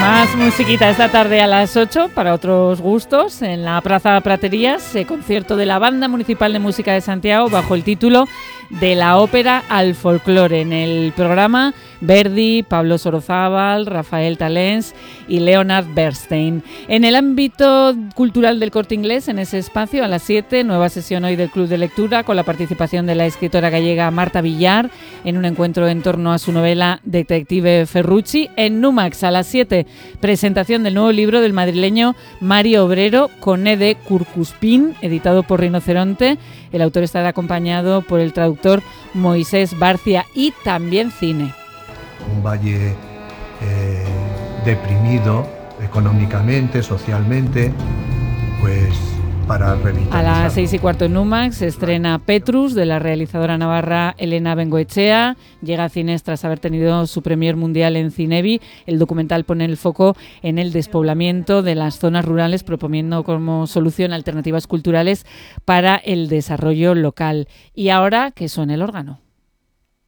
Más musiquita esta tarde a las 8 para otros gustos en la Plaza Praterías, concierto de la Banda Municipal de Música de Santiago bajo el título de la ópera al folclore. En el programa Verdi, Pablo Sorozábal, Rafael Talens y Leonard Bernstein. En el ámbito cultural del Corte Inglés, en ese espacio a las 7, nueva sesión hoy del Club de Lectura con la participación de la escritora gallega Marta Villar en un encuentro en torno a su novela Detective Ferrucci. En Numax a las 7, presentación del nuevo libro del madrileño Mario Obrero, Conde de Curcuspín, editado por Rinoceronte. El autor estará acompañado por el traductor Moisés Barcia. Y también cine. Un valle deprimido económicamente, socialmente, pues para revitalizar. A las 6:15 en Numax se estrena Petrus, de la realizadora navarra Elena Bengoechea. Llega a cines tras haber tenido su premier mundial en Cinebi. El documental pone el foco en el despoblamiento de las zonas rurales, proponiendo como solución alternativas culturales para el desarrollo local. Y ahora que suene el órgano.